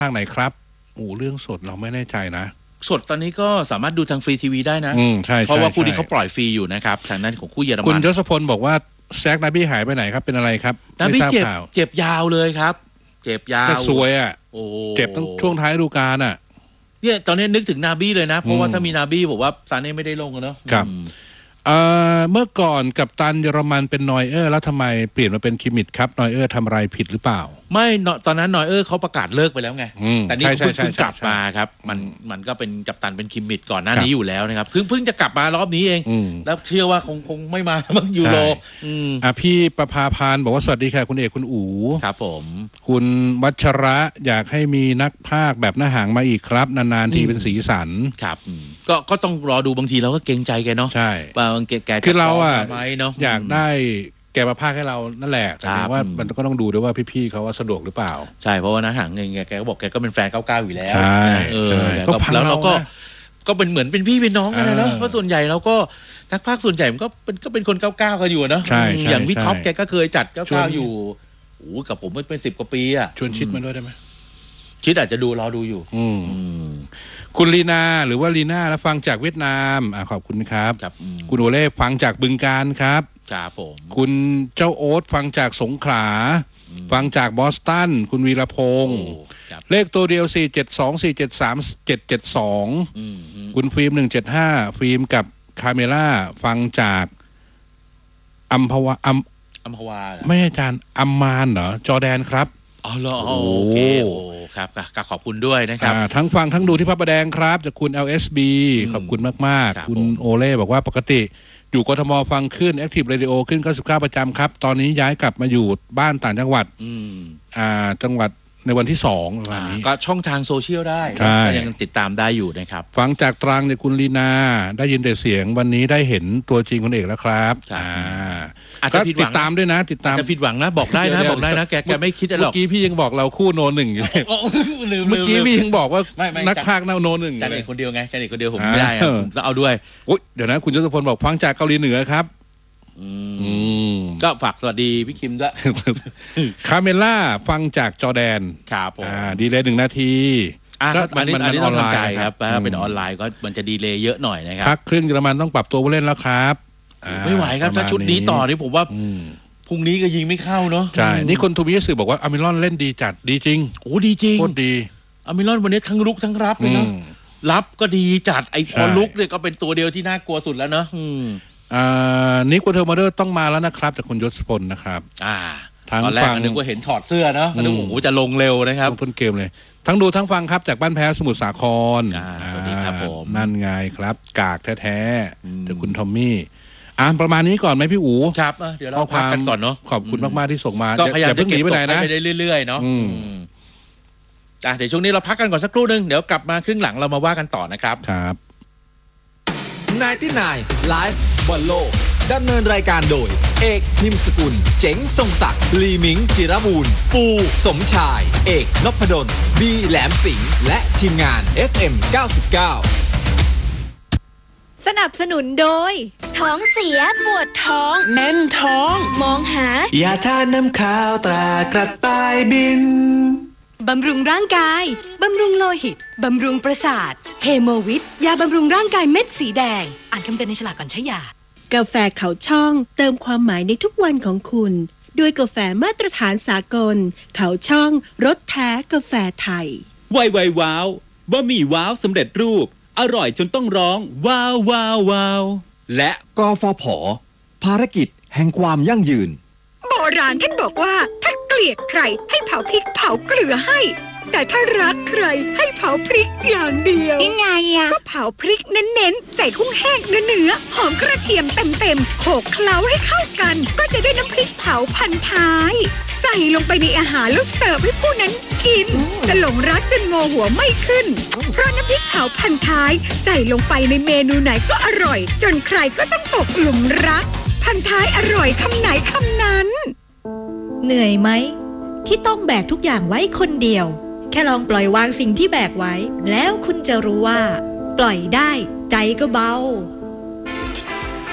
ทางไหนครับเรื่องสดเราไม่แน่ใจนะสดตอนนี้ก็สามารถดูทางฟรีทีวีได้นะใช่เพราะว่าคู่นี้เขาปล่อยฟรีอยู่นะครับทางนั้นของคู่เยอรมันคุณยศพลบอกว่าแซกนาบี้หายไปไหนครับเป็นอะไรครับนาบี้เจ็บยาวเลยครับเจ็บยาวจะสวยอ่ะเจ็บตั้งช่วงท้ายฤดูกาลอ่ะเนี่ยตอนนี้นึกถึงนาบี้เลยนะเพราะว่าถ้ามีนาบี้บอกว่าซาเน่ไม่ได้ลงเนาะครับเมื่อก่อนกัปตันเยอรมันเป็นนอยเออร์แล้วทำไมเปลี่ยนมาเป็นคิมมิชครับนอยเออร์ทำอะไรผิดหรือเปล่าไม่ตอนนั้นนอยเออร์เขาประกาศเลิกไปแล้วไงแต่นี่เพิ่งกลับมาครับมันก็เป็นกัปตันเป็นคิมมิชก่อนหน้านี้อยู่แล้วนะครับเพิ่งจะกลับมารอบนี้เองแล้วเชื่อว่าคงไม่มาบ้างยูโรพี่ประภาพานบอกว่าสวัสดีค่ะคุณเอกคุณอู๋ครับผมคุณวัชระอยากให้มีนักพากย์แบบหน้าหางมาอีกครับนานๆทีเป็นสีสันครับก็ต้องรอดูบางทีเราก็เกรงใจแกเนาะใช่แกคือเราอ่ะอยากได้แกมาพากให้เรานั่นแหละแต่ว่ามันก็ต้องดูด้วยว่าพี่ๆเขาสะดวกหรือเปล่าใช่เพราะว่านะหางเงแกก็บอกแกก็เป็นแฟน99อยู่แล้วใช่แล้วเราก็เป็นเหมือนเป็นพี่เป็นน้องกันนะเนาะเพราะส่วนใหญ่เราก็นักพากย์ส่วนใหญ่มันก็เป็นคน99กันอยู่เนาะอย่างพี่ท็อปแกก็เคยจัด99อยู่กับผมเป็น10 กว่าปีอ่ะชวนชิดมาด้วยได้ไหมชิดอาจจะรอดูอยู่คุณลีนาหรือว่าลีน่าแล้วฟังจากเวียดนามขอบคุณครับคุณโอเล่ฟังจากบึงกาฬครับครับผมคุณเจ้าโอ๊ตฟังจากสงขลาฟังจากบอสตันคุณวีรพงศ์เลขตัวเดียว472473772คุณฟิล์ม175ฟิล์มกับคาเมล่าฟังจากอัมพวาไม่อาจารย์อัมมานเหรอจอร์แดนครับโอเคครับขอบคุณด้วยนะครับทั้งฟังทั้งดูที่พระประแดงครับจากคุณ LSB ขอบคุณมากๆคุณโอเล่บอกว่าปกติอยู่กทมฟังขึ้น Active Radio ขึ้น99ประจำครับตอนนี้ย้ายกลับมาอยู่บ้านต่างจังหวัดจังหวัดในวันที่2วันนี้ก็ช่องทางโซเชียลได้ยังติดตามได้อยู่นะครับฟังจากตรังเนี่ยคุณลีนาได้ยินแต่เสียงวันนี้ได้เห็นตัวจริงคุณเอกแล้วครับก็ติดตามด้วยนะติดตามจะผิดหวังนะบอกได้นะแกไม่คิดอะไรหรอกเมื่อกี้พี่ยังบอกเราคู่โนหนึ่งอยู่เลยเมื่อกี้พี่ยังบอกว่านักพากย์โนหนึ่งจันเอกคนเดียวไงจันเอกคนเดียวผมไม่ได้ผมจะเอาด้วยเดี๋ยวนะคุณยศพลบอกฟังจากเกาหลีเหนือครับก็ฝากสวัสดีพี่คิมด้วยคาเมล่าฟังจากจอร์แดนครับผมดีเลย1 นาทีก็มันออนไลน์ครับเป็นออนไลน์ก็มันจะดีเลย์เยอะหน่อยนะครับพักครึ่งเยอรมันต้องปรับตัวผู้เล่นแล้วครับไม่ไหวครับถ้าชุดนี้ต่อนี่ผมว่าพรุ่งนี้ก็ยิงไม่เข้าเนาะใช่นี่คนทูบีสื่อบอกว่าอามิรอนเล่นดีจัดดีจริงดีจริงโคตรดีอามิรอนวันนี้ทั้งรุกทั้งรับเลยเนาะรับก็ดีจัดไอ้พอลุกเนี่ยก็เป็นตัวเดียวที่น่ากลัวสุดแล้วเนาะนิโคลเทอร์มาเดอร์ต้องมาแล้วนะครับจากคุณยศพลนะครับตอนแรกนึกว่าเห็นถอดเสื้อเนาะนึกว่าจะลงเร็วนะครับต้นเกมเลยทั้งดูทั้งฟังครับจากบ้านแพ้สมุทรสาครสวัสดีครับผมนั่นไงครับกากแท้ๆจากคุณทอมมี่ประมาณนี้ก่อนไหมพี่อู๋ครับเดี๋ยวเราพักกันก่อนเนาะขอบคุณมากๆที่ส่งมาก็พยายามจะเก็บตกไปได้เรื่อยๆเนาะเดี๋ยวช่วงนี้เราพักกันก่อนสักครู่นึงเดี๋ยวกลับมาครึ่งหลังเรามาว่ากันต่อนะครับครับ 99 Live บอลโลกดำเนินรายการโดยเอกนิมสกุลเจ๋งทรงศักดิ์ลีมิงจิรบูรณ์ปูสมชายเอกนพดลบีแหลมสิงห์และทีมงาน FM 99 สนับสนุนโดยท้องเสียปวดท้องแน่นท้องมองหายาทาน้ำขาวตรากระต่ายบินบำรุงร่างกายบำรุงโลหิตบำรุงประสาทเฮโมวิทยาบำรุงร่างกายเม็ดสีแดงอ่านคำเตือนในฉลากก่อนใช้ยากาแฟเขาช่องเติมความหมายในทุกวันของคุณด้วยกาแฟมาตรฐานสากลเขาช่องรสแท้กาแฟไทยไวว้าวบะหมี่ว้าวสำเร็จรูปอร่อยจนต้องร้องว้าวว้าวว้าวและกฟผ.ภารกิจแห่งความยั่งยืนโบราณท่านบอกว่าถ้าเกลียดใครให้เผาพริกเผาเกลือให้แต่ถ้ารักใครให้เผาพริกอย่างเดียวยังไงก็เผาพริกเน้นๆใส่กุ้งแห้งเนื้อหอมกระเทียมเต็มๆโขลกเคล้าให้เข้ากันก็จะได้น้ำพริกเผาพันท้ายใส่ลงไปในอาหารแล้วเสิร์ฟให้ผู้นั้นกินจะหลงรักจนงอหัวไม่ขึ้นเพราะน้ำพริกเผาพันท้ายใส่ลงไปในเมนูไหนก็อร่อยจนใครก็ต้องตกหลุมรักพันท้ายอร่อยคำไหนคำนั้นเหนื่อยไหมที่ต้องแบกทุกอย่างไว้คนเดียวแค่ลองปล่อยวางสิ่งที่แบกไว้แล้วคุณจะรู้ว่าปล่อยได้ใจก็เบา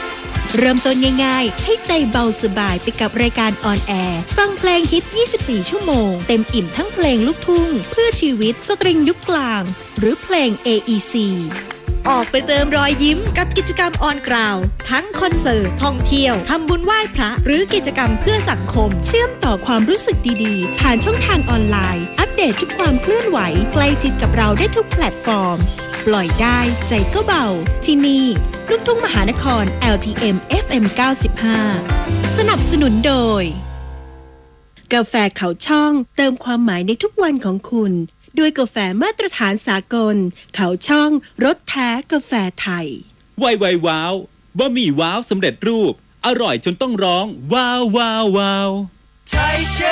เริ่มต้นง่ายๆให้ใจเบาสบายไปกับรายการออนแอร์ฟังเพลงฮิต24ชั่วโมงเต็มอิ่มทั้งเพลงลูกทุ่งเพื่อชีวิตสตริงยุคกลางหรือเพลง AEC ออกไปเติมรอยยิ้มกับกิจกรรมออนกราวทั้งคอนเสิร์ตท่องเที่ยวทำบุญไหว้พระหรือกิจกรรมเพื่อสังคมเชื่อมต่อความรู้สึกดีๆผ่านช่องทางออนไลน์อัปเดตทุกความเคลื่อนไหวใกล้ชิดกับเราได้ทุกแพลตฟอร์มปล่อยได้ใจก็เบาที่นี่ลูกทุ่งมหานคร LTM FM 95สนับสนุนโดยกาแฟเขาช่องเติมความหมายในทุกวันของคุณด้วยกาแฟมาตรฐานสากลเขาช่องรสแท้กาแฟไทยไวว้าวบะหมี่ว้าวสำเร็จรูปอร่อยจนต้องร้องว้าว